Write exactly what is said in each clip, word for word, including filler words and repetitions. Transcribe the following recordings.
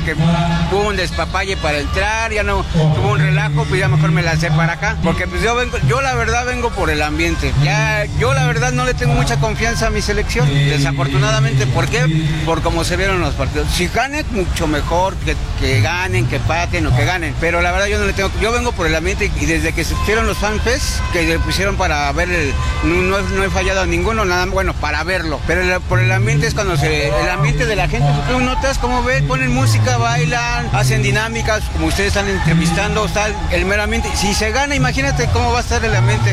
porque hubo un despapalle para entrar, ya no hubo un relajo, pues ya mejor me lancé para acá, porque pues yo vengo, yo la verdad vengo por el ambiente. Ya, yo la verdad no le tengo mucha confianza a mi selección, desafortunadamente. ¿Por qué? Por cómo se vieron los partidos. Si ganen, mucho mejor, que, que ganen, que paten o que ganen, pero la verdad yo no le tengo, yo vengo por el ambiente y desde que se hicieron los fanfests, que le pusieron para ver el, no, no, no he fallado a ninguno, nada, bueno, para verlo, pero el, por el ambiente es cuando se, el ambiente de la gente, tú notas cómo ven, ponen música, bailan, hacen dinámicas, como ustedes están entrevistando, está el, el mero ambiente. Si se gana, imagínate cómo va a estar el ambiente.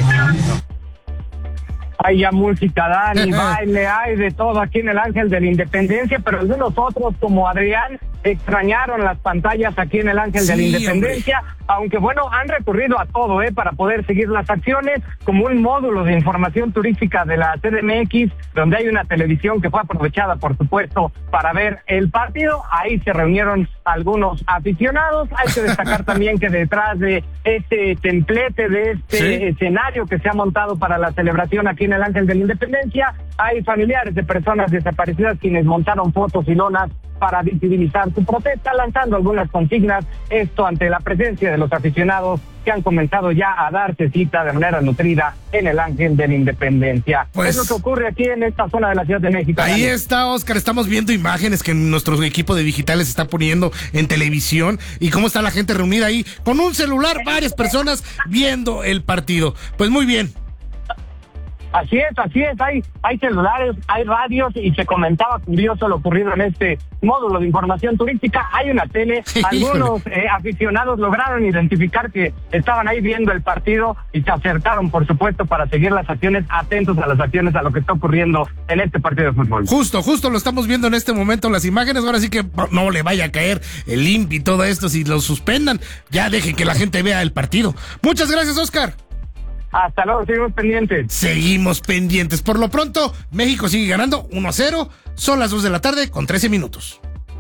Hay ya música, Dani, baile, hay de todo aquí en el Ángel de la Independencia, pero algunos otros como Adrián extrañaron las pantallas aquí en el Ángel sí, de la Independencia, hombre. Aunque bueno, han recurrido a todo eh para poder seguir las acciones, como un módulo de información turística de la C D M X, donde hay una televisión que fue aprovechada, por supuesto, para ver el partido. Ahí se reunieron algunos aficionados. Hay que destacar también que detrás de este templete, de este ¿Sí? escenario que se ha montado para la celebración aquí en el Ángel de la Independencia, hay familiares de personas desaparecidas quienes montaron fotos y lonas para visibilizar su protesta, lanzando algunas consignas, esto ante la presencia de los aficionados que han comenzado ya a darse cita de manera nutrida en el Ángel de la Independencia. Pues, es lo que ocurre aquí en esta zona de la Ciudad de México. Ahí ¿vale? está, Oscar, estamos viendo imágenes que nuestro equipo de digitales está poniendo en televisión y cómo está la gente reunida ahí con un celular, varias personas viendo el partido. Pues muy bien. Así es, así es, hay, hay celulares, hay radios y se comentaba curioso lo ocurrido en este módulo de información turística. Hay una tele, algunos eh, aficionados lograron identificar que estaban ahí viendo el partido y se acercaron, por supuesto, para seguir las acciones, atentos a las acciones, a lo que está ocurriendo en este partido de fútbol. Justo, justo lo estamos viendo en este momento las imágenes. Ahora sí que no le vaya a caer el I N P y todo esto, si lo suspendan, ya dejen que la gente vea el partido. Muchas gracias, Oscar. Hasta luego, seguimos pendientes. Seguimos pendientes. Por lo pronto, México sigue ganando uno a cero. Son las dos de la tarde con trece minutos.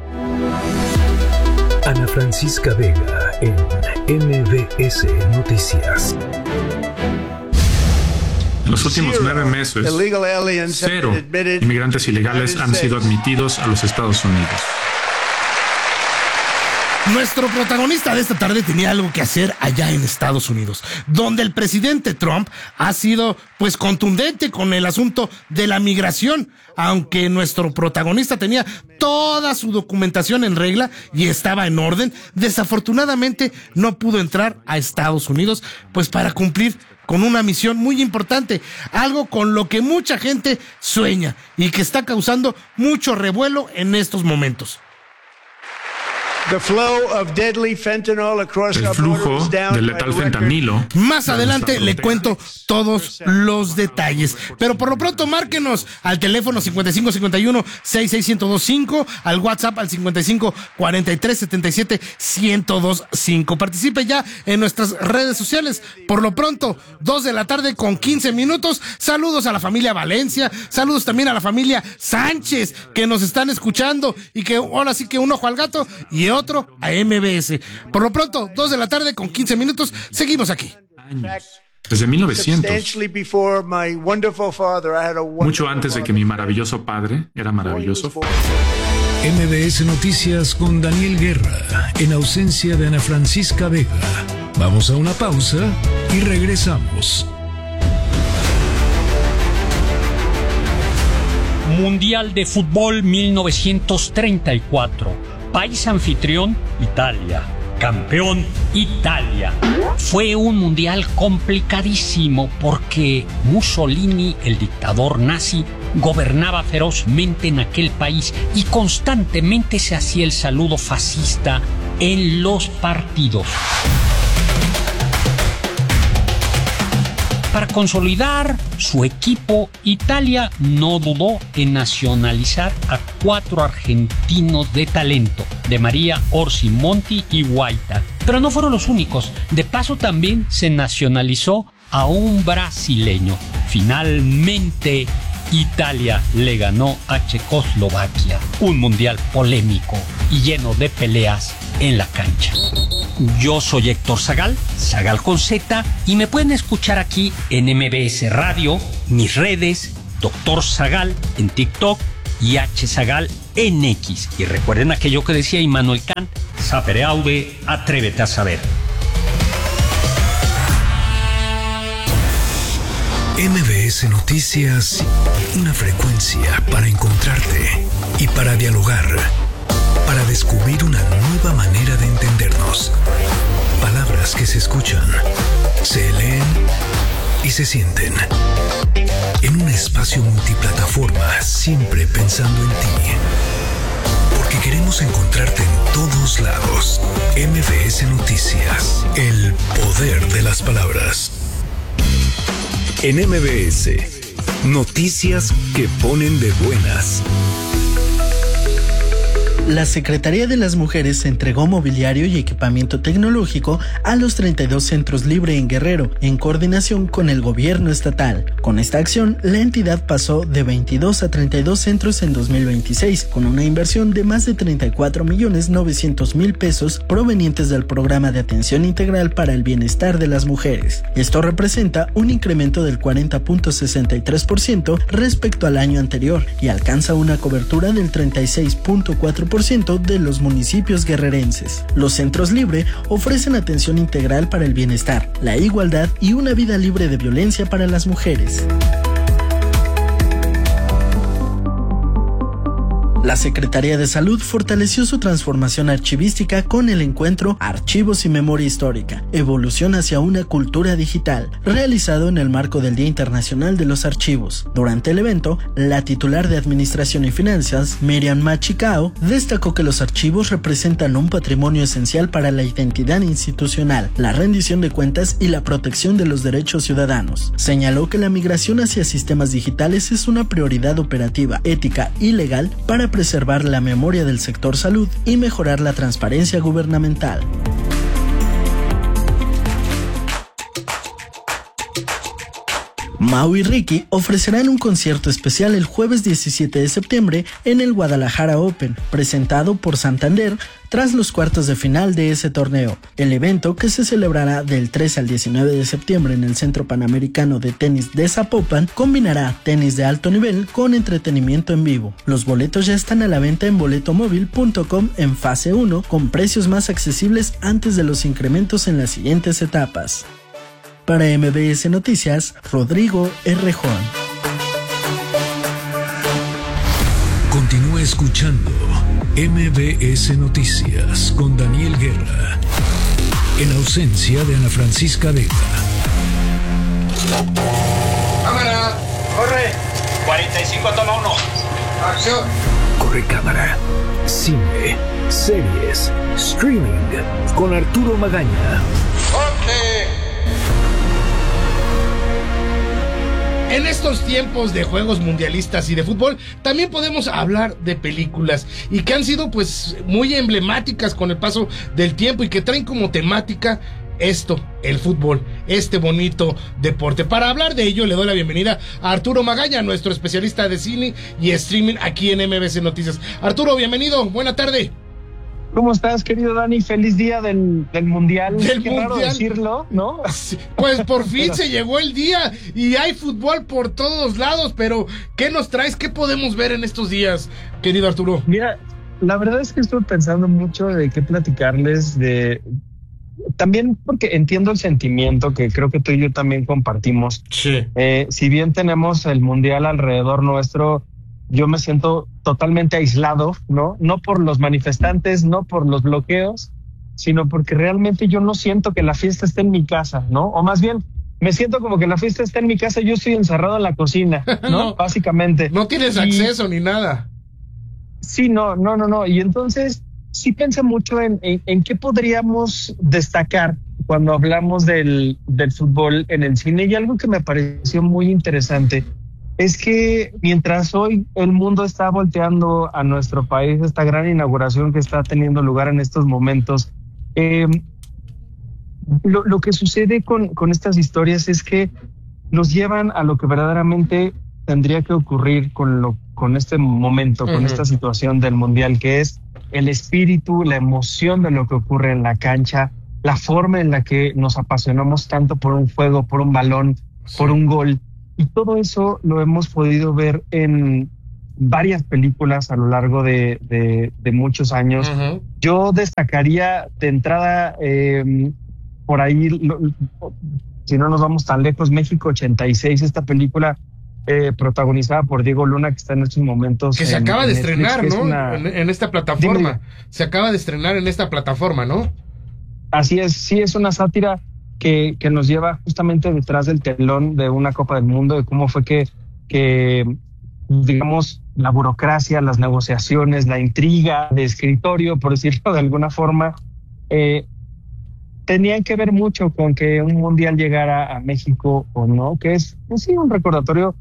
Ana Francisca Vega en M B S Noticias. En los últimos nueve meses, cero inmigrantes ilegales han sido admitidos a los Estados Unidos. Nuestro protagonista de esta tarde tenía algo que hacer allá en Estados Unidos, donde el presidente Trump ha sido pues contundente con el asunto de la migración, aunque nuestro protagonista tenía toda su documentación en regla y estaba en orden. Desafortunadamente no pudo entrar a Estados Unidos pues para cumplir con una misión muy importante, algo con lo que mucha gente sueña y que está causando mucho revuelo en estos momentos. El flujo del letal fentanilo. Más adelante le cuento todos los detalles. Pero por lo pronto, márquenos al teléfono cincuenta y cinco cincuenta y uno sesenta y seis ciento veinticinco, al WhatsApp al cincuenta y cinco cuarenta y tres setenta y siete ciento veinticinco. Participe ya en nuestras redes sociales. Por lo pronto, dos de la tarde con quince minutos. Saludos a la familia Valencia. Saludos también a la familia Sánchez, que nos están escuchando y que ahora sí que un ojo al gato y otro a M B S. Por lo pronto, dos de la tarde con quince minutos, seguimos aquí. Desde mil novecientos, mucho antes de que mi maravilloso padre era maravilloso. M B S Noticias con Daniel Guerra, en ausencia de Ana Francisca Vega. Vamos a una pausa y regresamos. Mundial de Fútbol mil novecientos treinta y cuatro. País anfitrión, Italia. Campeón, Italia. Fue un mundial complicadísimo porque Mussolini, el dictador nazi, gobernaba ferozmente en aquel país y constantemente se hacía el saludo fascista en los partidos. Para consolidar su equipo, Italia no dudó en nacionalizar a cuatro argentinos de talento, de María, Orsi, Monti y Guaita. Pero no fueron los únicos. De paso también se nacionalizó a un brasileño. Finalmente, Italia le ganó a Checoslovaquia. Un mundial polémico y lleno de peleas en la cancha. Yo soy Héctor Zagal, Zagal con Z, y me pueden escuchar aquí en M B S Radio, mis redes, Doctor Zagal en TikTok y H Zagal en X. Y recuerden aquello que decía Immanuel Kant, sapere aude, atrévete a saber. M B S Noticias, una frecuencia para encontrarte y para dialogar, para descubrir una nueva manera de entendernos. Palabras que se escuchan, se leen y se sienten. En un espacio multiplataforma, siempre pensando en ti. Porque queremos encontrarte en todos lados. M B S Noticias, el poder de las palabras. En M B S, noticias que ponen de buenas. La Secretaría de las Mujeres entregó mobiliario y equipamiento tecnológico a los treinta y dos centros Libre en Guerrero, en coordinación con el gobierno estatal. Con esta acción, la entidad pasó de veintidós a treinta y dos centros en dos mil veintiséis, con una inversión de más de treinta y cuatro millones novecientos mil pesos provenientes del Programa de Atención Integral para el Bienestar de las Mujeres. Esto representa un incremento del cuarenta punto sesenta y tres por ciento respecto al año anterior y alcanza una cobertura del treinta y seis punto cuatro por ciento de los municipios guerrerenses. Los centros Libre ofrecen atención integral para el bienestar, la igualdad y una vida libre de violencia para las mujeres. La Secretaría de Salud fortaleció su transformación archivística con el encuentro Archivos y Memoria Histórica, Evolución hacia una cultura digital, realizado en el marco del Día Internacional de los Archivos. Durante el evento, la titular de Administración y Finanzas, Miriam Machicao, destacó que los archivos representan un patrimonio esencial para la identidad institucional, la rendición de cuentas y la protección de los derechos ciudadanos. Señaló que la migración hacia sistemas digitales es una prioridad operativa, ética y legal para preservar la memoria del sector salud y mejorar la transparencia gubernamental. Mau y Ricky ofrecerán un concierto especial el jueves diecisiete de septiembre en el Guadalajara Open, presentado por Santander tras los cuartos de final de ese torneo. El evento, que se celebrará del trece al diecinueve de septiembre en el Centro Panamericano de Tenis de Zapopan, combinará tenis de alto nivel con entretenimiento en vivo. Los boletos ya están a la venta en boletomóvil punto com en fase uno, con precios más accesibles antes de los incrementos en las siguientes etapas. Para M B S Noticias, Rodrigo Errejón. Continúa escuchando M B S Noticias con Daniel Guerra, en ausencia de Ana Francisca Vega. Cámara, corre. cuarenta y cinco, toma uno. Acción. Corre cámara. Cine, series, streaming con Arturo Magaña. ¡Corte! En estos tiempos de juegos mundialistas y de fútbol, también podemos hablar de películas y que han sido pues muy emblemáticas con el paso del tiempo y que traen como temática esto, el fútbol, este bonito deporte. Para hablar de ello le doy la bienvenida a Arturo Magaña, nuestro especialista de cine y streaming aquí en M B S Noticias. Arturo, bienvenido, buena tarde. ¿Cómo estás, querido Dani? Feliz día del, del Mundial. Del Qué mundial. Raro decirlo, ¿no? Sí, pues por fin pero... se llegó el día y hay fútbol por todos lados, pero ¿qué nos traes? ¿Qué podemos ver en estos días, querido Arturo? Mira, la verdad es que estoy pensando mucho de qué platicarles, de también porque entiendo el sentimiento que creo que tú y yo también compartimos. Sí. Eh, si bien tenemos el Mundial alrededor nuestro, yo me siento totalmente aislado, ¿no? No por los manifestantes, no por los bloqueos, sino porque realmente yo no siento que la fiesta esté en mi casa, ¿no? O más bien, me siento como que la fiesta está en mi casa y yo estoy encerrado en la cocina, ¿no? no Básicamente. No tienes y, acceso ni nada. Sí, no, no, no, no. Y entonces sí pensé mucho en, en, en qué podríamos destacar cuando hablamos del, del fútbol en el cine, y algo que me pareció muy interesante es que mientras hoy el mundo está volteando a nuestro país, esta gran inauguración que está teniendo lugar en estos momentos, eh, lo, lo que sucede con, con estas historias es que nos llevan a lo que verdaderamente tendría que ocurrir con, lo, con este momento, uh-huh. con esta situación del Mundial, que es el espíritu, la emoción de lo que ocurre en la cancha, la forma en la que nos apasionamos tanto por un juego, por un balón, sí. por un gol. Y todo eso lo hemos podido ver en, varias películas a lo largo de, de, de muchos años. Uh-huh. Yo destacaría de entrada eh, por ahí, lo, si no nos vamos tan lejos, México ochenta y seis, esta película eh, protagonizada por Diego Luna, que está en estos momentos. Que se en, acaba de en estrenar, Netflix, ¿no? Una... En, en esta plataforma. Dime. Se acaba de estrenar en esta plataforma, ¿no? Así es, sí, es una sátira que, que nos lleva justamente detrás del telón de una Copa del Mundo, de cómo fue que, que digamos, la burocracia, las negociaciones, la intriga de escritorio, por decirlo de alguna forma, eh, tenían que ver mucho con que un mundial llegara a México o no, que es, pues sí, un recordatorio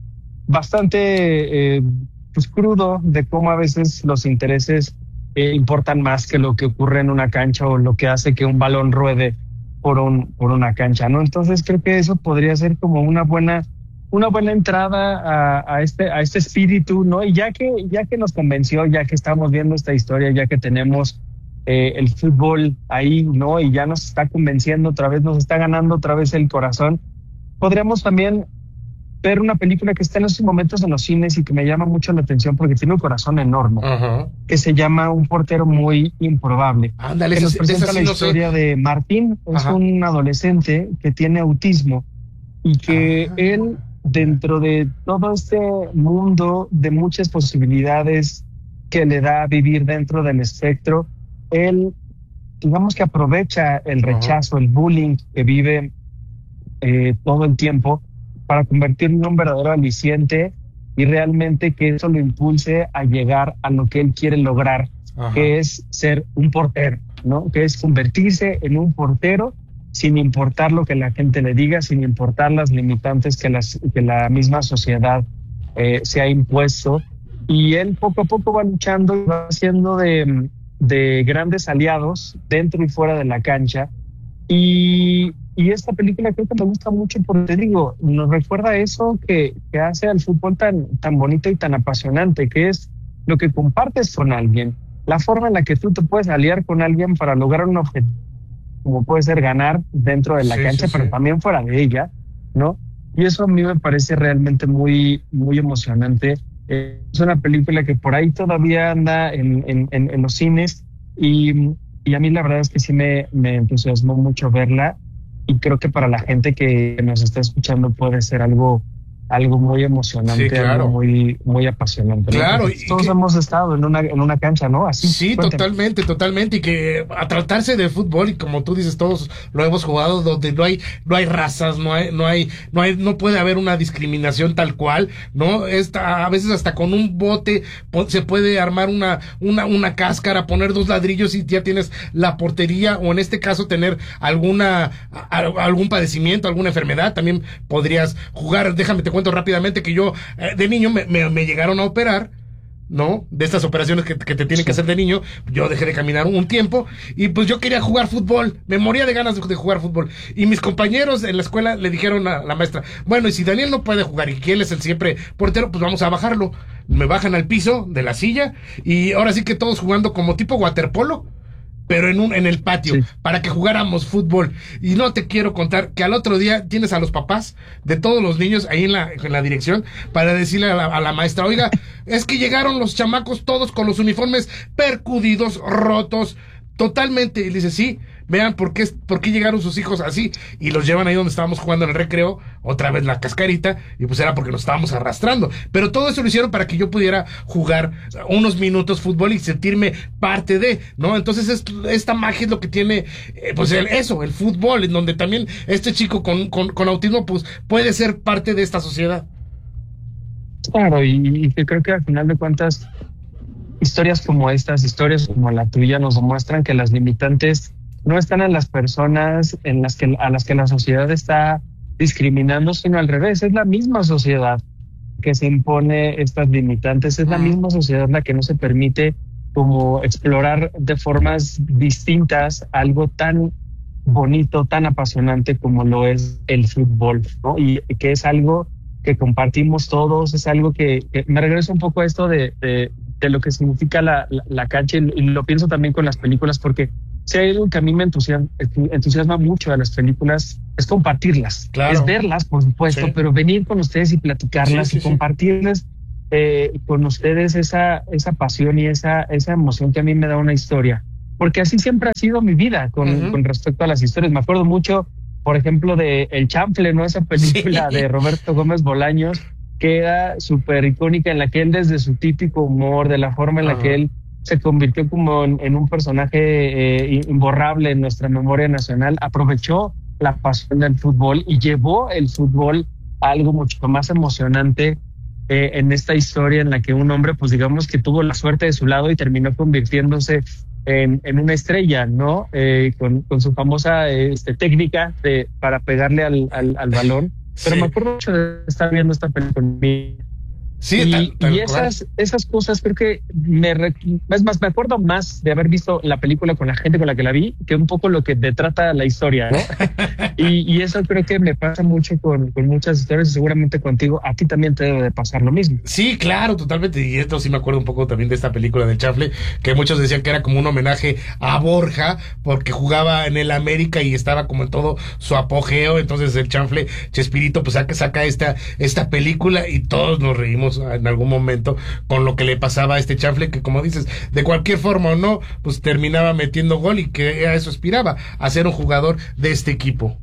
bastante eh, pues crudo de cómo a veces los intereses eh, importan más que lo que ocurre en una cancha o lo que hace que un balón ruede por un por una cancha, ¿no? Entonces creo que eso podría ser como una buena una buena entrada a, a este a este espíritu, ¿no? Y ya que ya que nos convenció, ya que estamos viendo esta historia, ya que tenemos eh, el fútbol ahí, ¿no? Y ya nos está convenciendo otra vez, nos está ganando otra vez el corazón, podríamos también ver una película que está en estos momentos en los cines y que me llama mucho la atención porque tiene un corazón enorme, uh-huh. que se llama Un portero muy improbable. Ándale, que nos esa, presenta esa sí la no historia sé. de Martín, es uh-huh. un adolescente que tiene autismo y que uh-huh. él, dentro de todo este mundo de muchas posibilidades que le da vivir dentro del espectro, él, digamos que aprovecha el rechazo, uh-huh. el bullying que vive eh, todo el tiempo para convertirlo en un verdadero aliciente y realmente que eso lo impulse a llegar a lo que él quiere lograr, Ajá. que es ser un portero, ¿no? Que es convertirse en un portero sin importar lo que la gente le diga, sin importar las limitantes que, las, que la misma sociedad eh, se ha impuesto. Y él poco a poco va luchando y va haciendo de, de grandes aliados dentro y fuera de la cancha. Y Y esta película creo que me gusta mucho porque, te digo, nos recuerda eso que, que hace al fútbol tan, tan bonito y tan apasionante, que es lo que compartes con alguien, la forma en la que tú te puedes aliar con alguien para lograr un objetivo, como puede ser ganar dentro de la sí, cancha, sí, pero sí. también fuera de ella, ¿no? Y eso a mí me parece realmente muy, muy emocionante. Eh, es una película que por ahí todavía anda en, en, en, en los cines y, y a mí la verdad es que sí me, me entusiasmó mucho verla. Y creo que para la gente que nos está escuchando puede ser algo algo muy emocionante, sí, claro. algo muy muy apasionante. Claro, y todos que, hemos estado en una en una cancha, ¿no? Así. Sí, cuéntame. totalmente, totalmente, y que a tratarse de fútbol y como tú dices, todos lo hemos jugado, donde no hay no hay razas, no hay no hay no hay no puede haber una discriminación tal cual, ¿no? Esta, a veces hasta con un bote se puede armar una una una cáscara, poner dos ladrillos y ya tienes la portería, o en este caso tener alguna a, algún padecimiento, alguna enfermedad, también podrías jugar. Déjame te cuento rápidamente que yo eh, de niño me, me, me llegaron a operar, ¿no? De estas operaciones que, que te tienen sí. que hacer de niño. Yo dejé de caminar un tiempo y pues yo quería jugar fútbol, me moría de ganas de, de jugar fútbol, y mis compañeros en la escuela le dijeron a la maestra, bueno, y si Daniel no puede jugar y que él es el siempre portero, pues vamos a bajarlo. Me bajan al piso de la silla y ahora sí que todos jugando como tipo waterpolo, pero en un en el patio, sí. para que jugáramos fútbol. Y no te quiero contar que al otro día tienes a los papás de todos los niños ahí en la, en la dirección para decirle a la, a la maestra, oiga, es que llegaron los chamacos todos con los uniformes percudidos, rotos, totalmente. Y le dice, sí, vean por qué, por qué llegaron sus hijos así. Y los llevan ahí donde estábamos jugando en el recreo, otra vez la cascarita, y pues era porque nos estábamos arrastrando. Pero todo eso lo hicieron para que yo pudiera jugar unos minutos fútbol y sentirme parte de, ¿no? Entonces es, esta magia es lo que tiene, eh, pues el, eso, el fútbol, en donde también este chico con, con, con autismo pues puede ser parte de esta sociedad. Claro, y, y que creo que al final de cuentas historias como estas, historias como la tuya nos demuestran que las limitantes no están en las personas en las que a las que la sociedad está discriminando, sino al revés, es la misma sociedad que se impone estas limitantes, es la misma sociedad la que no se permite como explorar de formas distintas algo tan bonito, tan apasionante como lo es el fútbol, ¿no? Y que es algo que compartimos todos, es algo que, que me regreso un poco a esto de, de, de lo que significa la, la, la cancha, y lo pienso también con las películas, porque si hay algo que a mí me entusiasma, entusiasma mucho de las películas, es compartirlas, claro. es verlas, por supuesto, sí. pero venir con ustedes y platicarlas sí, sí, y compartirles eh, con ustedes esa, esa pasión y esa, esa emoción que a mí me da una historia, porque así siempre ha sido mi vida con, uh-huh. con respecto a las historias. Me acuerdo mucho, por ejemplo, de El Chanfle, ¿no? Esa película sí. de Roberto Gómez Bolaños, que era súper icónica, en la que él, desde su típico humor, de la forma en la uh-huh. que él se convirtió como en, en un personaje eh, imborrable en nuestra memoria nacional, aprovechó la pasión del fútbol y llevó el fútbol a algo mucho más emocionante eh, en esta historia en la que un hombre, pues digamos que tuvo la suerte de su lado y terminó convirtiéndose en, en una estrella, ¿no? Eh, con, con su famosa este, técnica de, para pegarle al, al, al balón. Pero sí. me acuerdo mucho de estar viendo esta película conmigo. Sí, y, tal, tal y esas, esas cosas creo que me, es más, me acuerdo más de haber visto la película con la gente con la que la vi que un poco lo que te trata la historia, ¿no? y, y eso creo que me pasa mucho con, con muchas historias y seguramente contigo, a ti también te debe de pasar lo mismo. Sí, claro, totalmente. Y esto sí me acuerdo un poco también de esta película del Chanfle, que muchos decían que era como un homenaje a Borja, porque jugaba en el América y estaba como en todo su apogeo. Entonces el Chanfle, Chespirito, pues saca, saca esta, esta película y todos nos reímos en algún momento con lo que le pasaba a este Chanfle, que como dices, de cualquier forma o no, pues terminaba metiendo gol y que a eso aspiraba, a ser un jugador de este equipo.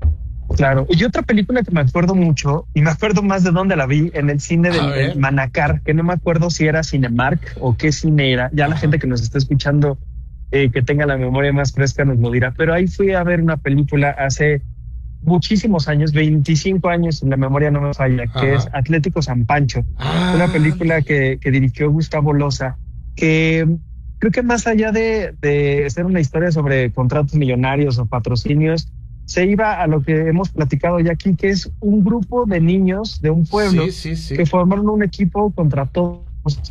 Claro, y otra película que me acuerdo mucho, y me acuerdo más de dónde la vi, en el cine del Manacar, que no me acuerdo si era Cinemark o qué cine era, ya la gente que nos está escuchando, eh, que tenga la memoria más fresca nos lo dirá, pero ahí fui a ver una película hace muchísimos años, veinticinco años, la memoria no me falla, que Ajá. es Atlético San Pancho, ah. una película que, que dirigió Gustavo Loza, que creo que más allá de, de ser una historia sobre contratos millonarios o patrocinios, se iba a lo que hemos platicado ya aquí, que es un grupo de niños de un pueblo sí, sí, sí. que formaron un equipo contra todos,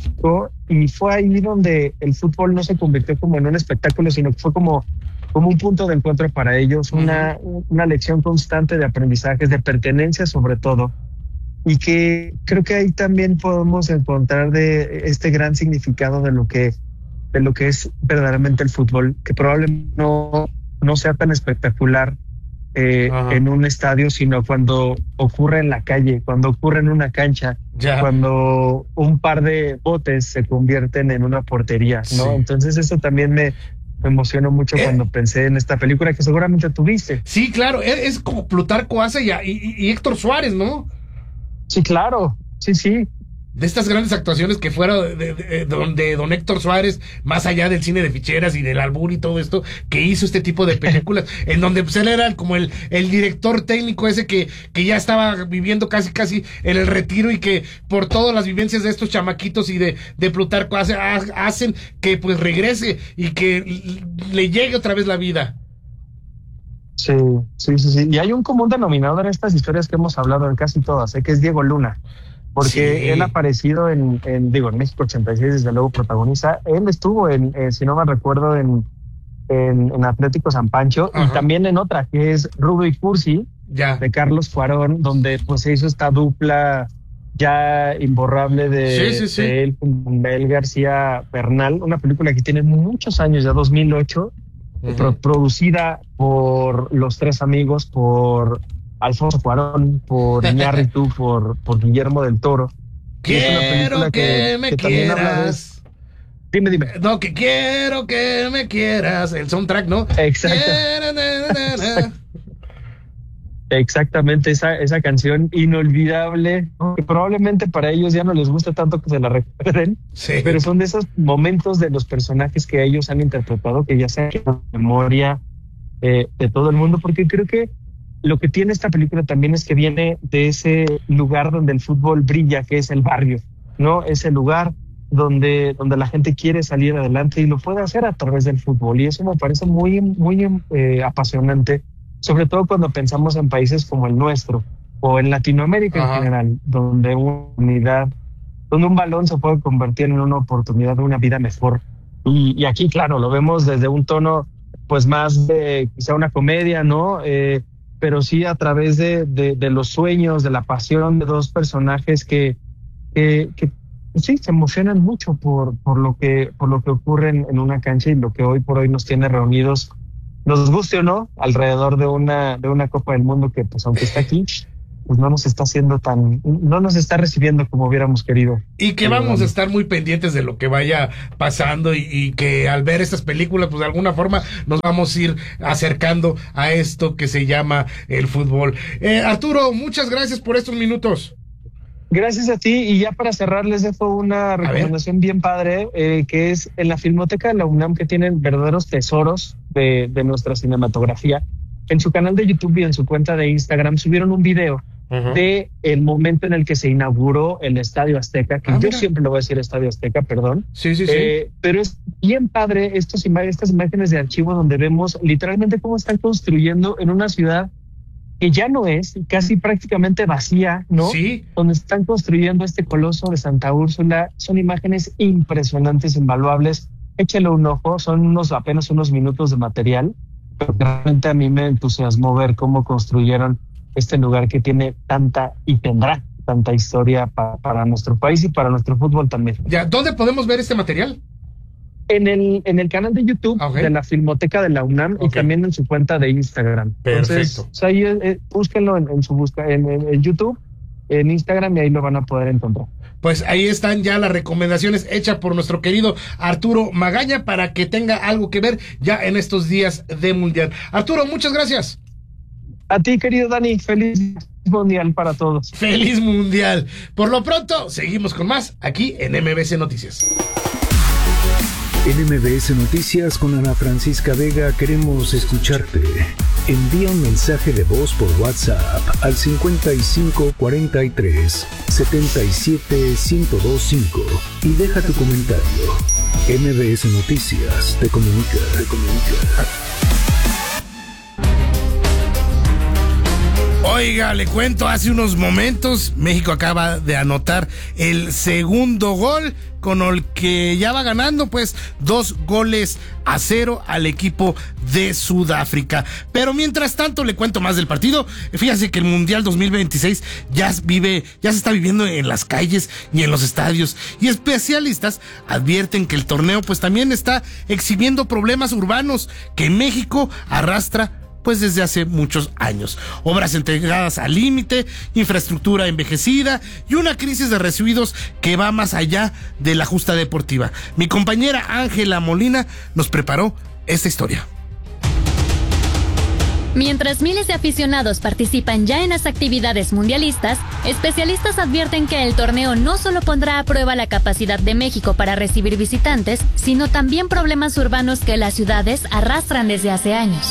y fue ahí donde el fútbol no se convirtió como en un espectáculo, sino que fue como como un punto de encuentro para ellos, una, uh-huh. una lección constante de aprendizajes, de pertenencia sobre todo, y que creo que ahí también podemos encontrar de este gran significado de lo que, de lo que es verdaderamente el fútbol, que probablemente no, no sea tan espectacular eh, uh-huh. en un estadio, sino cuando ocurre en la calle, cuando ocurre en una cancha, yeah. cuando un par de botes se convierten en una portería, ¿no? Sí. Entonces eso también me Me emocionó mucho eh, cuando pensé en esta película que seguramente tuviste. Sí, claro, es, es como Plutarco Asa y, y, y Héctor Suárez, ¿no? Sí, claro, sí, sí. De estas grandes actuaciones que fueron de, de, de, de, de don Héctor Suárez, más allá del cine de ficheras y del albur y todo esto, que hizo este tipo de películas, en donde pues él era como el, el director técnico ese que, que ya estaba viviendo casi casi en el retiro y que por todas las vivencias de estos chamaquitos y de, de Plutarco hace, hacen que pues regrese y que le llegue otra vez la vida. Sí, sí, sí, sí. Y hay un común denominador en estas historias que hemos hablado en casi todas, ¿eh? Que es Diego Luna. Porque sí. él ha aparecido en, en, digo, en México ochenta y seis, desde luego protagoniza. Él estuvo en, eh, si no me recuerdo, en, en, en Atlético San Pancho, Ajá. y también en otra, que es Rudo y Cursi, ya. de Carlos Cuarón, donde pues se hizo esta dupla ya imborrable de, sí, sí, sí. de él con Mel García Bernal, una película que tiene muchos años, ya dos mil ocho, uh-huh. pro- producida por los tres amigos, por Alfonso Cuarón, por Iñárritu, por, por Guillermo del Toro. Quiero que, que me que quieras. De... Dime, dime. No, que quiero que me quieras. El soundtrack, ¿no? Exacto. Exactamente, esa, esa canción inolvidable, que probablemente para ellos ya no les gusta tanto que se la recuerden, sí. pero son de esos momentos de los personajes que ellos han interpretado que ya se han quedado en memoria eh, de todo el mundo, porque creo que lo que tiene esta película también es que viene de ese lugar donde el fútbol brilla, que es el barrio, ¿no? Ese lugar donde, donde la gente quiere salir adelante y lo puede hacer a través del fútbol. Y eso me parece muy, muy eh, apasionante, sobre todo cuando pensamos en países como el nuestro o en Latinoamérica Ajá. en general, donde una unidad, donde un balón se puede convertir en una oportunidad de una vida mejor. Y, y aquí, claro, lo vemos desde un tono pues más de quizá una comedia, ¿no? Eh, pero sí a través de, de, de los sueños, de la pasión de dos personajes que, que, que sí se emocionan mucho por, por lo que, por lo que ocurre en, en una cancha y lo que hoy por hoy nos tiene reunidos, nos guste o no, alrededor de una, de una Copa del Mundo que, pues, aunque está aquí, pues no nos está haciendo tan, no nos está recibiendo como hubiéramos querido. Y que vamos a estar muy pendientes de lo que vaya pasando y, y que al ver estas películas, pues de alguna forma nos vamos a ir acercando a esto que se llama el fútbol. Eh, Arturo, muchas gracias por estos minutos. Gracias a ti, y ya para cerrar les dejo una recomendación bien padre, eh, que es en la Filmoteca de la UNAM, que tienen verdaderos tesoros de, de nuestra cinematografía. En su canal de YouTube y en su cuenta de Instagram subieron un video uh-huh. de el momento en el que se inauguró el Estadio Azteca, que ah, yo mira. siempre le voy a decir Estadio Azteca, perdón. Sí, sí, eh, sí. Pero es bien padre estos ima- estas imágenes de archivo donde vemos literalmente cómo están construyendo en una ciudad que ya no es, casi prácticamente vacía, ¿no? Sí. Donde están construyendo este coloso de Santa Úrsula. Son imágenes impresionantes, invaluables. Échale un ojo, son unos apenas unos minutos de material, pero realmente a mí me entusiasmó ver cómo construyeron este lugar que tiene tanta y tendrá tanta historia pa- para nuestro país y para nuestro fútbol también. Ya, ¿dónde podemos ver este material? En el, en el canal de YouTube okay. de la Filmoteca de la UNAM okay. y también en su cuenta de Instagram. Perfecto. Entonces, o sea, ahí, eh, búsquenlo en, en su busca, en, en, en YouTube, en Instagram, y ahí lo van a poder encontrar. Pues ahí están ya las recomendaciones hechas por nuestro querido Arturo Magaña para que tenga algo que ver ya en estos días de Mundial. Arturo, muchas gracias. A ti, querido Dani, feliz Mundial para todos. Feliz Mundial. Por lo pronto, seguimos con más aquí en M B S Noticias. En M B S Noticias con Ana Francisca Vega queremos escucharte. Envía un mensaje de voz por WhatsApp al cincuenta y cinco cuarenta y tres setenta y siete ciento veinticinco y deja tu comentario. M B S Noticias te comunica, te comunica. Oiga, le cuento, hace unos momentos México acaba de anotar el segundo gol con el que ya va ganando pues dos goles a cero al equipo de Sudáfrica. Pero mientras tanto le cuento más del partido. Fíjese que el Mundial dos mil veintiséis ya vive, ya se está viviendo en las calles y en los estadios, y especialistas advierten que el torneo pues también está exhibiendo problemas urbanos que México arrastra pues desde hace muchos años. Obras entregadas al límite, infraestructura envejecida y una crisis de residuos que va más allá de la justa deportiva. Mi compañera Ángela Molina nos preparó esta historia. Mientras miles de aficionados participan ya en las actividades mundialistas, especialistas advierten que el torneo no solo pondrá a prueba la capacidad de México para recibir visitantes, sino también problemas urbanos que las ciudades arrastran desde hace años.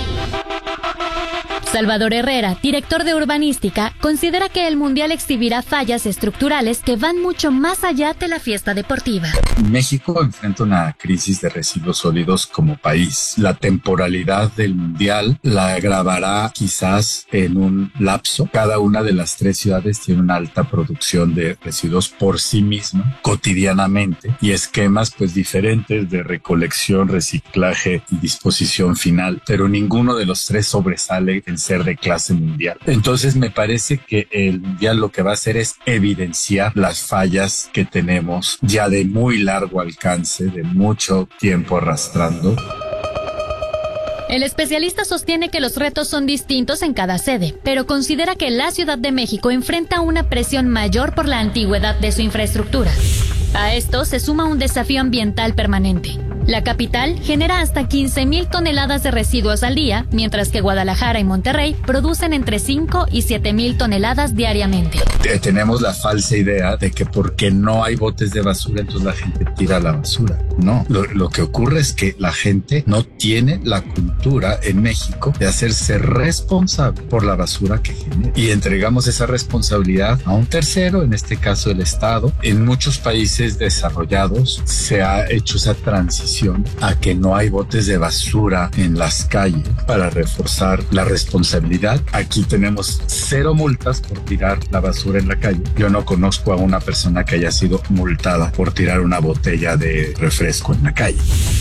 Salvador Herrera, director de urbanística, considera que el Mundial exhibirá fallas estructurales que van mucho más allá de la fiesta deportiva. México enfrenta una crisis de residuos sólidos como país. La temporalidad del Mundial la agravará quizás en un lapso. Cada una de las tres ciudades tiene una alta producción de residuos por sí misma, cotidianamente, y esquemas pues diferentes de recolección, reciclaje y disposición final, pero ninguno de los tres sobresale en ser de clase mundial. Entonces me parece que el Mundial lo que va a hacer es evidenciar las fallas que tenemos ya de muy largo alcance, de mucho tiempo arrastrando. El especialista sostiene que los retos son distintos en cada sede, pero considera que la Ciudad de México enfrenta una presión mayor por la antigüedad de su infraestructura. A esto se suma un desafío ambiental permanente. La capital genera hasta quince mil toneladas de residuos al día, mientras que Guadalajara y Monterrey producen entre cinco y siete mil toneladas diariamente. Tenemos la falsa idea de que porque no hay botes de basura, entonces la gente tira la basura. No, lo, lo que ocurre es que la gente no tiene la cultura en México de hacerse responsable por la basura que genera. Y entregamos esa responsabilidad a un tercero, en este caso el Estado. En muchos países desarrollados se ha hecho esa transición a que no hay botes de basura en las calles para reforzar la responsabilidad. Aquí tenemos cero multas por tirar la basura en la calle. Yo no conozco a una persona que haya sido multada por tirar una botella de refresco en la calle.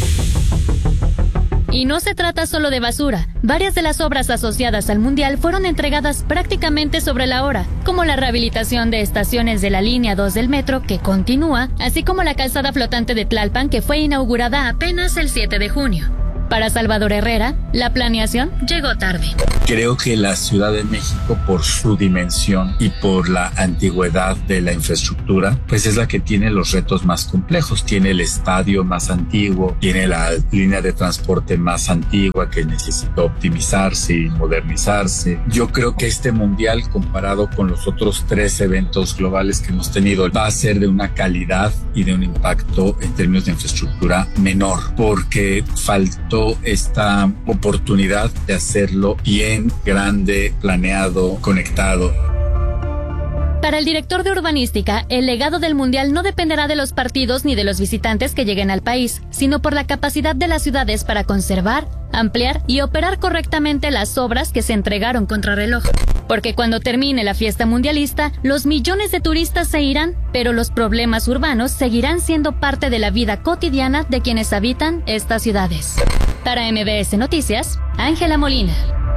Y no se trata solo de basura. Varias de las obras asociadas al Mundial fueron entregadas prácticamente sobre la hora, como la rehabilitación de estaciones de la línea dos del metro, que continúa, así como la calzada flotante de Tlalpan, que fue inaugurada apenas el siete de junio. Para Salvador Herrera, la planeación llegó tarde. Creo que la Ciudad de México, por su dimensión y por la antigüedad de la infraestructura, pues es la que tiene los retos más complejos. Tiene el estadio más antiguo, tiene la línea de transporte más antigua que necesita optimizarse y modernizarse. Yo creo que este mundial, comparado con los otros tres eventos globales que hemos tenido, va a ser de una calidad y de un impacto en términos de infraestructura menor, porque faltó esta oportunidad de hacerlo bien, grande, planeado, conectado. Para el director de urbanística, el legado del Mundial no dependerá de los partidos ni de los visitantes que lleguen al país, sino por la capacidad de las ciudades para conservar, ampliar y operar correctamente las obras que se entregaron contrarreloj. Porque cuando termine la fiesta mundialista, los millones de turistas se irán, pero los problemas urbanos seguirán siendo parte de la vida cotidiana de quienes habitan estas ciudades. Para M B S Noticias, Ángela Molina.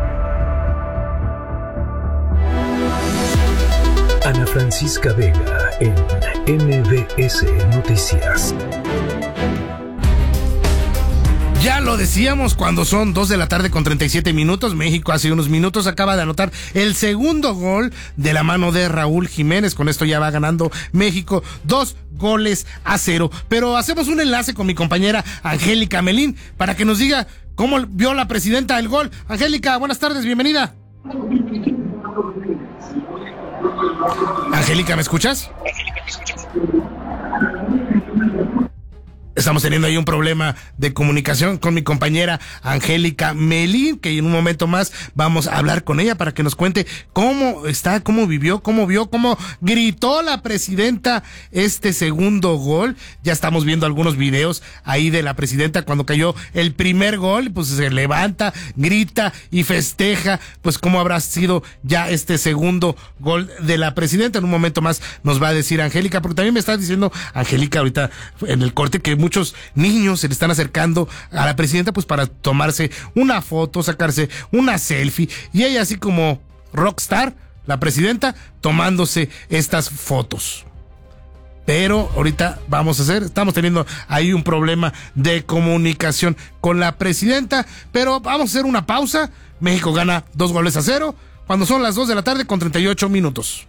Ana Francisca Vega en M B S Noticias. Ya lo decíamos, cuando son dos de la tarde con treinta y siete minutos, México hace unos minutos acaba de anotar el segundo gol de la mano de Raúl Jiménez. Con esto ya va ganando México dos goles a cero. Pero hacemos un enlace con mi compañera Angélica Melín para que nos diga cómo vio la presidenta el gol. Angélica, buenas tardes, bienvenida. Angélica, ¿me escuchas? Estamos teniendo ahí un problema de comunicación con mi compañera Angélica Melín, que en un momento más vamos a hablar con ella para que nos cuente cómo está, cómo vivió, cómo vio, cómo gritó la presidenta este segundo gol. Ya estamos viendo algunos videos ahí de la presidenta cuando cayó el primer gol, pues se levanta, grita y festeja, pues cómo habrá sido ya este segundo gol de la presidenta. En un momento más nos va a decir Angélica, porque también me está diciendo Angélica ahorita en el corte que muchos niños se le están acercando a la presidenta pues para tomarse una foto, sacarse una selfie, y ella así como rockstar, la presidenta, tomándose estas fotos. Pero ahorita vamos a hacer, estamos teniendo ahí un problema de comunicación con la presidenta, pero vamos a hacer una pausa. México gana dos goles a cero cuando son las dos de la tarde con treinta y ocho minutos.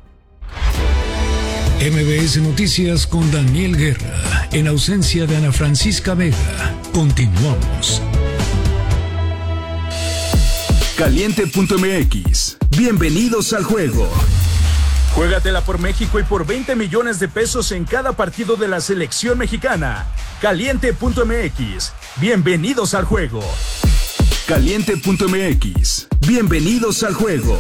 M B S Noticias con Daniel Guerra, en ausencia de Ana Francisca Vega. Continuamos. Caliente punto M X. Bienvenidos al juego. Juégatela por México y por veinte millones de pesos en cada partido de la selección mexicana. Caliente punto M X. Bienvenidos al juego. Caliente punto M X. Bienvenidos al juego.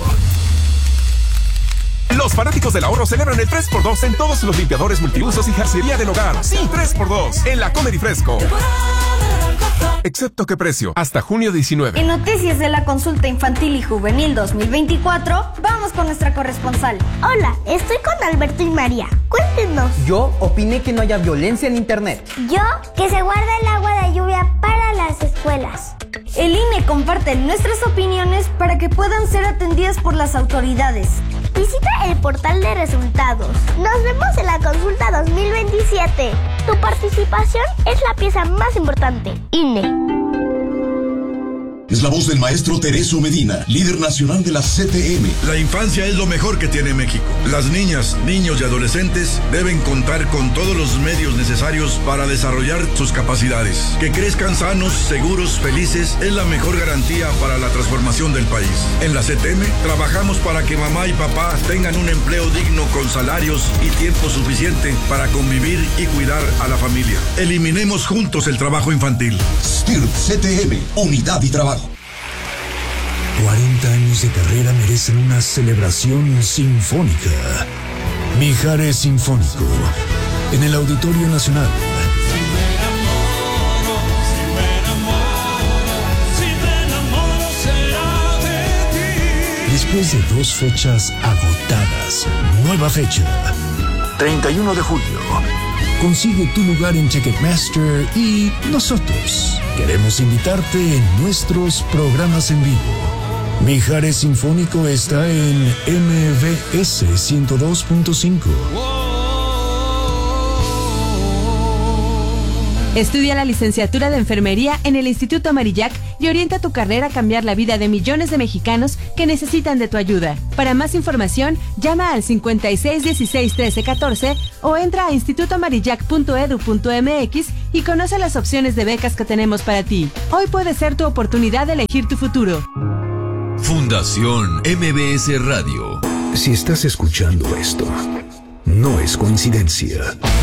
Los fanáticos del ahorro celebran el tres por dos en todos los limpiadores multiusos y jarcería del hogar. Sí, tres por dos en la Comedy Fresco. Excepto qué precio, hasta junio diecinueve. En noticias de la consulta infantil y juvenil dos mil veinticuatro, vamos con nuestra corresponsal. Hola, estoy con Alberto y María. Cuéntenos. Yo opiné que no haya violencia en internet. Yo, que se guarda el agua de lluvia para las escuelas. El I N E comparte nuestras opiniones para que puedan ser atendidas por las autoridades. Visita el portal de resultados. Nos vemos en la consulta dos mil veintisiete. Tu participación es la pieza más importante. I N E. Es la voz del maestro Tereso Medina, líder nacional de la C T M. La infancia es lo mejor que tiene México. Las niñas, niños y adolescentes deben contar con todos los medios necesarios para desarrollar sus capacidades. Que crezcan sanos, seguros, felices es la mejor garantía para la transformación del país. En la C T M trabajamos para que mamá y papá tengan un empleo digno con salarios y tiempo suficiente para convivir y cuidar a la familia. Eliminemos juntos el trabajo infantil. S T I R P C T M, unidad y trabajo. cuarenta años de carrera merecen una celebración sinfónica. Mijares Sinfónico, en el Auditorio Nacional. Después de dos fechas agotadas, nueva fecha, treinta y uno de julio. Consigue tu lugar en Ticketmaster y nosotros queremos invitarte en nuestros programas en vivo. Mijares Sinfónico está en M B S ciento dos punto cinco. Estudia la licenciatura de enfermería en el Instituto Marillac y orienta tu carrera a cambiar la vida de millones de mexicanos que necesitan de tu ayuda. Para más información, llama al cincuenta y seis dieciséis trece catorce o entra a instituto marillac punto edu punto mx y conoce las opciones de becas que tenemos para ti. Hoy puede ser tu oportunidad de elegir tu futuro. Fundación M B S Radio. Si estás escuchando esto, no es coincidencia.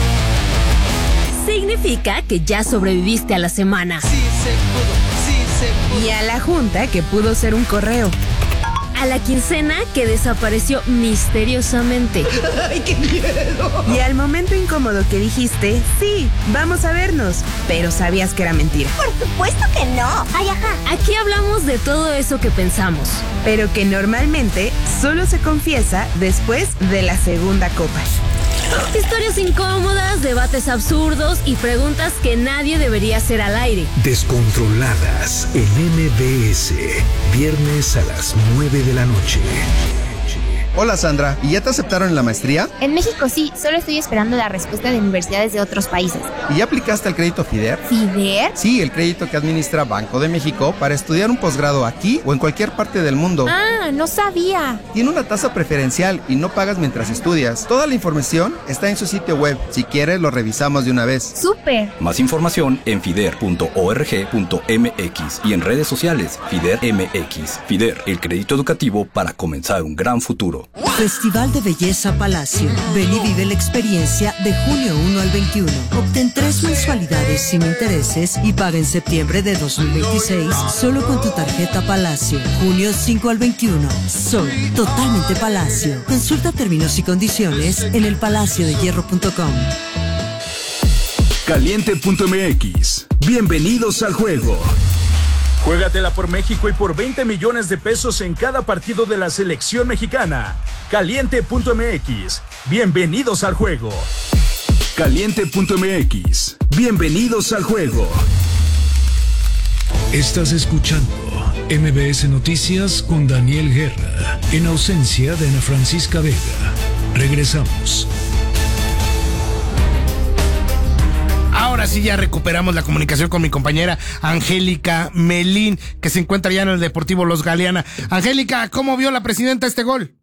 Significa que ya sobreviviste a la semana. Sí se pudo, sí se pudo. Y a la junta, que pudo ser un correo. A la quincena, que desapareció misteriosamente. ¡Ay, qué miedo! Y al momento incómodo que dijiste, sí, vamos a vernos, pero sabías que era mentira. Por supuesto que no. Ay, ajá. Aquí hablamos de todo eso que pensamos, pero que normalmente solo se confiesa después de la segunda copa. Historias incómodas, debates absurdos y preguntas que nadie debería hacer al aire. Descontroladas en M B S, viernes a las nueve de la noche. Hola Sandra, ¿y ya te aceptaron en la maestría? En México sí, solo estoy esperando la respuesta de universidades de otros países. ¿Y ya aplicaste al crédito FIDER? ¿FIDER? Sí, el crédito que administra Banco de México para estudiar un posgrado aquí o en cualquier parte del mundo. Ah, no sabía. Tiene una tasa preferencial y no pagas mientras estudias. Toda la información está en su sitio web. Si quieres, lo revisamos de una vez. ¡Súper! Más información en fider punto org punto mx y en redes sociales FIDER M X. FIDER, el crédito educativo para comenzar un gran futuro. Festival de Belleza Palacio. Ven y vive la experiencia de junio uno al veintiuno. Obtén tres mensualidades sin intereses y paga en septiembre de dos mil veintiséis solo con tu tarjeta Palacio. Junio cinco al veintiuno. Soy totalmente Palacio. Consulta términos y condiciones en el palacio de hierro punto com. Caliente punto mx. Bienvenidos al juego. Juégatela por México y por veinte millones de pesos en cada partido de la selección mexicana. Caliente punto mx. Bienvenidos al juego. Caliente punto mx. Bienvenidos al juego. Estás escuchando M B S Noticias con Daniel Guerra, en ausencia de Ana Francisca Vega. Regresamos. Ahora sí ya recuperamos la comunicación con mi compañera Angélica Melín, que se encuentra ya en el Deportivo Los Galeana. Angélica, ¿cómo vio la presidenta este gol?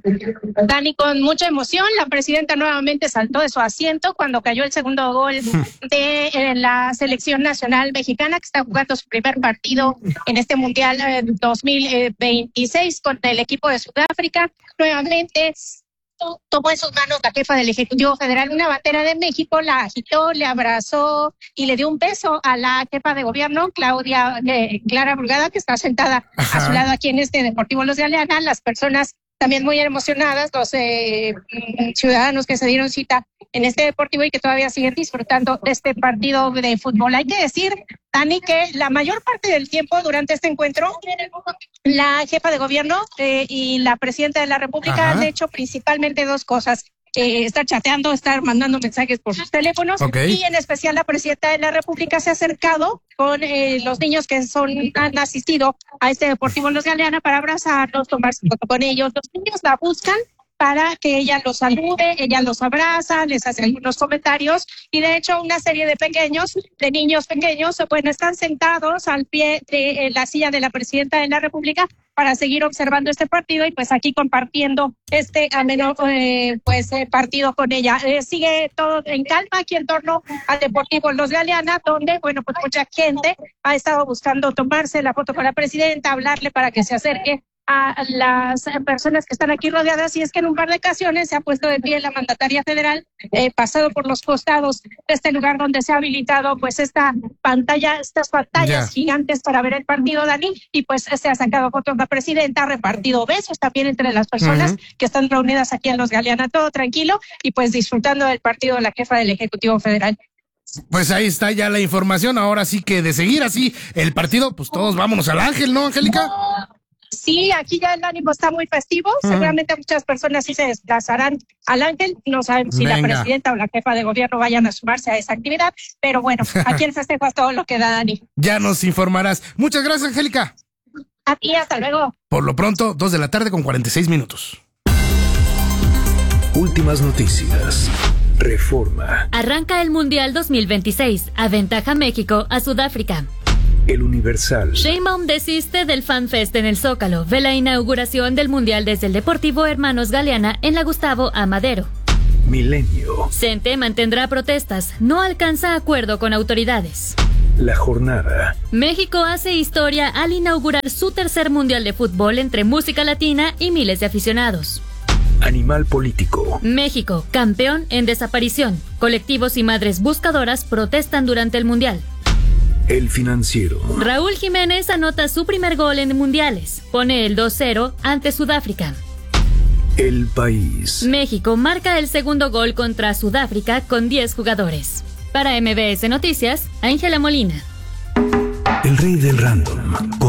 Dani, con mucha emoción, la presidenta nuevamente saltó de su asiento cuando cayó el segundo gol de eh, la selección nacional mexicana, que está jugando su primer partido en este Mundial eh, dos mil veintiséis con el equipo de Sudáfrica. Nuevamente tomó en sus manos la jefa del Ejecutivo Federal una bandera de México, la agitó, le abrazó y le dio un beso a la jefa de gobierno, Claudia eh, Clara Brugada, que está sentada Ajá. a su lado aquí en este Deportivo Los Galeana. Las personas también muy emocionadas, los eh, ciudadanos que se dieron cita en este deportivo y que todavía siguen disfrutando de este partido de fútbol. Hay que decir, Dani, que la mayor parte del tiempo durante este encuentro, la jefa de gobierno eh, y la presidenta de la República Ajá. han hecho principalmente dos cosas. Eh, estar chateando, estar mandando mensajes por sus teléfonos okay. y en especial la presidenta de la República se ha acercado con eh, los niños que son han asistido a este Deportivo en Los Galeana para abrazarlos, tomarse foto con ellos. Los niños la buscan para que ella los salude, ella los abraza, les hace algunos comentarios y de hecho una serie de pequeños, de niños pequeños, bueno, están sentados al pie de eh, la silla de la presidenta de la República para seguir observando este partido y pues aquí compartiendo este ameno eh, pues eh, partido con ella. Eh, sigue todo en calma aquí en torno al Deportivo Los Galeana, donde bueno pues mucha gente ha estado buscando tomarse la foto con la presidenta, hablarle para que se acerque a las personas que están aquí rodeadas, y es que en un par de ocasiones se ha puesto de pie la mandataria federal, eh, pasado por los costados de este lugar donde se ha habilitado pues esta pantalla, estas pantallas yeah. gigantes para ver el partido, Dani, y pues se ha sacado fotos de la presidenta, ha repartido besos también entre las personas uh-huh. que están reunidas aquí en Los Galeana, todo tranquilo y pues disfrutando del partido de la jefa del Ejecutivo Federal. Pues ahí está ya la información, ahora sí que de seguir así el partido, pues todos vámonos al Ángel, ¿no, Angélica? Sí, aquí ya el ánimo está muy festivo. Uh-huh. Seguramente muchas personas sí se desplazarán al Ángel. No sabemos si Venga. la presidenta o la jefa de gobierno vayan a sumarse a esa actividad. Pero bueno, aquí en festejo es todo lo que da, Dani. Ya nos informarás. Muchas gracias, Angélica. A ti, hasta luego. Por lo pronto, dos de la tarde con cuarenta y seis minutos. Últimas noticias. Reforma. Arranca el Mundial dos mil veintiséis. Aventaja México a Sudáfrica. El Universal. Sheinbaum desiste del FanFest en el Zócalo. Ve la inauguración del Mundial desde el Deportivo Hermanos Galeana en la Gustavo A. Madero. Milenio. CENTE mantendrá protestas. No alcanza acuerdo con autoridades. La Jornada. México hace historia al inaugurar su tercer Mundial de Fútbol entre música latina y miles de aficionados. Animal Político. México, campeón en desaparición. Colectivos y madres buscadoras protestan durante el Mundial. El Financiero. Raúl Jiménez anota su primer gol en mundiales. Pone el dos cero ante Sudáfrica. El País. México marca el segundo gol contra Sudáfrica con diez jugadores. Para M B S Noticias, Ángela Molina. El rey del random.